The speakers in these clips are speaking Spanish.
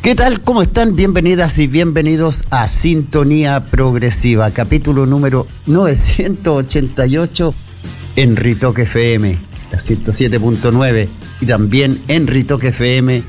¿Qué tal? ¿Cómo están? Bienvenidas y bienvenidos a Sintonía Progresiva, capítulo número 988 en Ritoque FM, la 107.9 y también en ritoquefm.cl.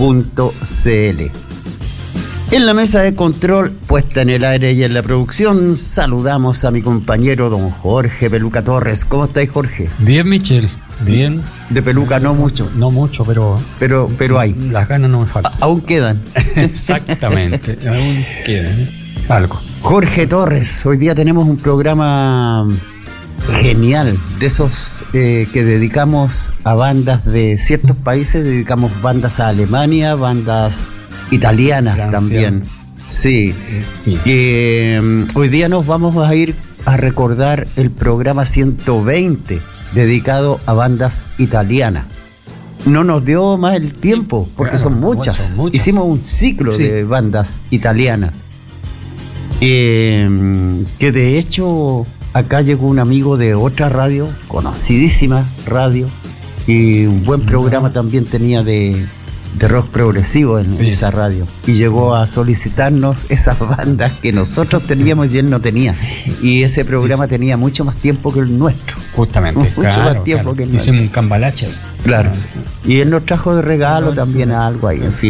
En la mesa de control, puesta en el aire y en la producción, saludamos a mi compañero don Jorge Peluca Torres. ¿Cómo estáis, Jorge? Bien, Michel. Bien. De peluca no mucho. No mucho, pero hay. Las ganas no me faltan. Aún quedan. Exactamente. Aún quedan. Algo. Jorge Torres, hoy día tenemos un programa genial, de esos que dedicamos a bandas de ciertos países, dedicamos bandas a Alemania, bandas italianas, Francia. También. Sí. Hoy día nos vamos a ir a recordar el programa 120 dedicado a bandas italianas. No nos dio más el tiempo, porque claro, son muchas. Hicimos un ciclo de bandas italianas. Que de hecho, acá llegó un amigo de otra radio, conocidísima radio, y un buen programa también tenía de rock progresivo en esa radio, y llegó a solicitarnos esas bandas que nosotros teníamos y él no tenía, y ese programa tenía mucho más tiempo que el nuestro. Justamente, mucho más tiempo que el nuestro. Hicimos un cambalache. Claro. Y él nos trajo de regalo también algo ahí, en fin.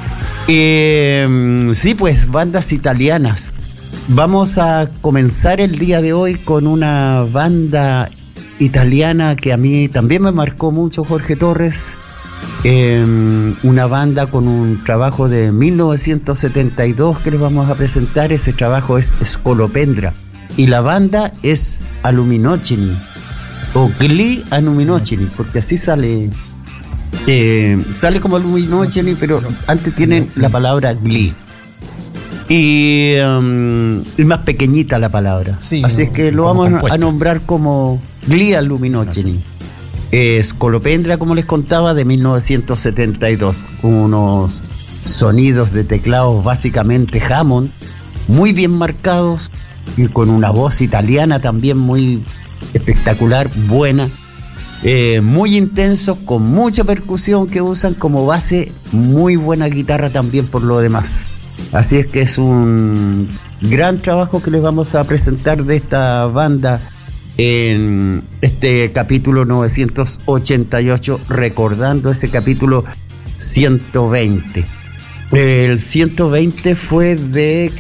Sí, pues bandas italianas. Vamos a comenzar el día de hoy con una banda italiana que a mí también me marcó mucho, Jorge Torres. Una banda con un trabajo de 1972 que les vamos a presentar. Ese trabajo es Scolopendra y la banda es Aluminoceni o Gli Aluminoceni, porque así sale como Aluminoceni, pero antes tienen la palabra Gli y más pequeñita la palabra, así es que lo vamos a nombrar como Gli Aluminoceni. Scolopendra, como les contaba, de 1972, unos sonidos de teclados básicamente Hammond, muy bien marcados y con una voz italiana también muy espectacular, buena, muy intensos, con mucha percusión que usan como base, muy buena guitarra también por lo demás. Así es que es un gran trabajo que les vamos a presentar de esta banda en este capítulo 988, recordando ese capítulo 120. El 120 fue de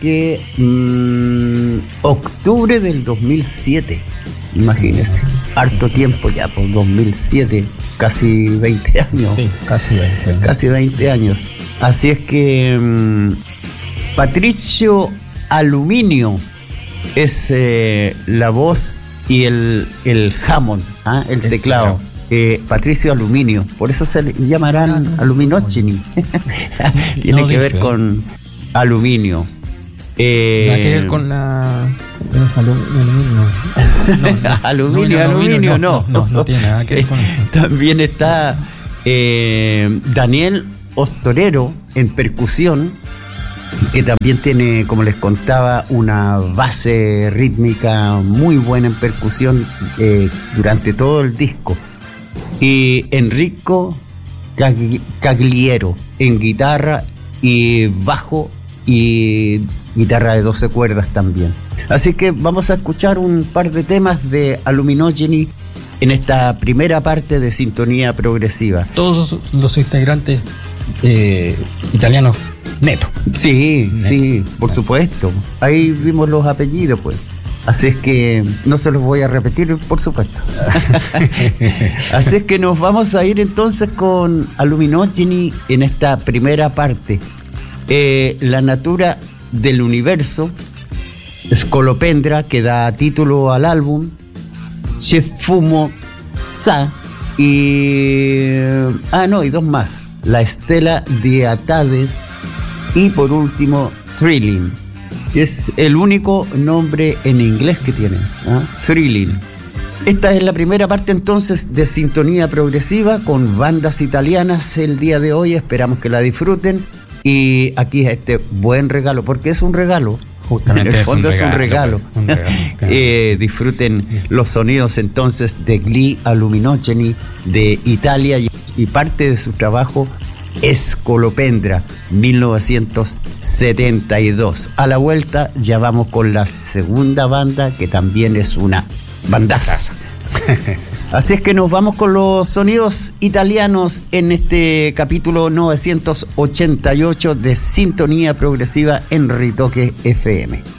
octubre del 2007. Imagínense, harto tiempo ya, por 2007, casi 20 años. Sí, casi 20 años. Así es que Patricio Aluminio es la voz y el Hammond, el teclado. Patricio Aluminio, por eso se le llamarán Aluminoceni. Tiene que ver con aluminio. ¿Nada que ver con la aluminio? No tiene nada que ver con eso. También está Daniel Ostorero en percusión, que también tiene, como les contaba, una base rítmica muy buena en percusión durante todo el disco. Y Enrico Cagliero en guitarra y bajo y guitarra de 12 cuerdas también. Así que vamos a escuchar un par de temas de Aluminoceni en esta primera parte de Sintonía Progresiva. Todos los integrantes italianos neto. Sí, por supuesto. Ahí vimos los apellidos, pues. Así es que no se los voy a repetir, por supuesto. Así es que nos vamos a ir entonces con Aluminoceni en esta primera parte. La natura del universo, Scolopendra, que da título al álbum, Ci fumo sa y dos más, La estela de Atades, y por último Thrilling, que es el único nombre en inglés que tiene, Thrilling. Esta es la primera parte entonces de Sintonía Progresiva con bandas italianas el día de hoy. Esperamos que la disfruten y aquí es este buen regalo, porque es un regalo. Justamente, en el fondo es un regalo. Claro. Disfruten los sonidos entonces de Gli Aluminoceni de Italia y parte de su trabajo Escolopendra, 1972. A la vuelta ya vamos con la segunda banda, que también es una bandaza. Así es que nos vamos con los sonidos italianos en este capítulo 988 de Sintonía Progresiva en Ritoque FM.